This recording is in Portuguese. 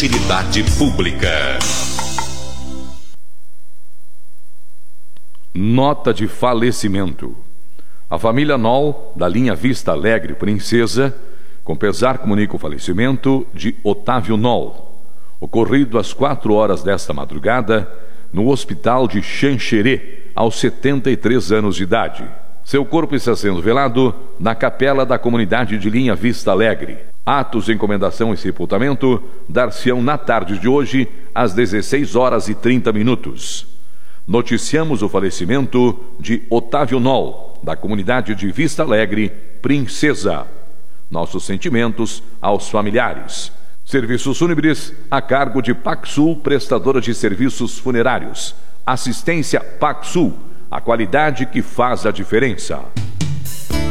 utilidade pública. Nota de falecimento. A família Noll, da linha Vista Alegre Princesa, com pesar comunica o falecimento de Otávio Noll, ocorrido às 4 horas desta madrugada, no hospital de Xanxerê, aos 73 anos de idade. Seu corpo está sendo velado na capela da comunidade de linha Vista Alegre. Atos de encomendação e sepultamento dar-se-ão na tarde de hoje, às 16 horas e 30 minutos. Noticiamos o falecimento de Otávio Noll, da comunidade de Vista Alegre, Princesa. Nossos sentimentos aos familiares. Serviços fúnebres a cargo de Paxul, prestadora de serviços funerários. Assistência Paxul, a qualidade que faz a diferença.